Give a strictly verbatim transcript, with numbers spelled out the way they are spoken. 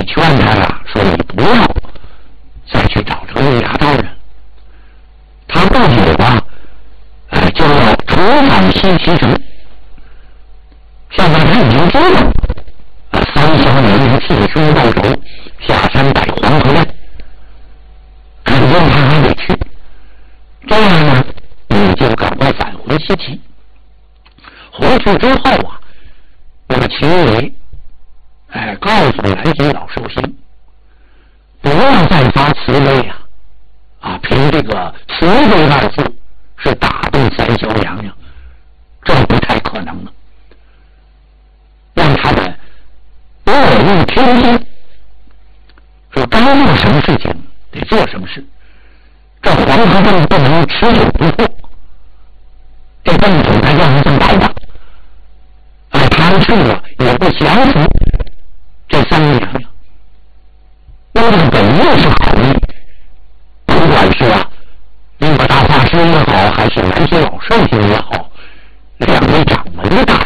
劝他呀，说你不要再去找这个月牙道人，他不久啊，呃，就要出访西岐城。现在他已经知道，呃，三小女人替兄报仇，下山逮黄河人，肯定他还得去。这样呢，你就赶快返回西岐。回去之后啊，那么秦伟，哎，告诉来吉老寿星，不要再发慈悲啊！啊，凭这个慈悲二字是打动三小娘娘，这不太可能的。让他们落入天心，说该做什么事情得做什么事。这黄河洞不能持久不破，这洞主他要是想拜的，哎，他去了也不降服这三位娘娘。那么本意是好意，不管是啊玉法大法师也好，还是南溪老寿星也好，两位掌门的大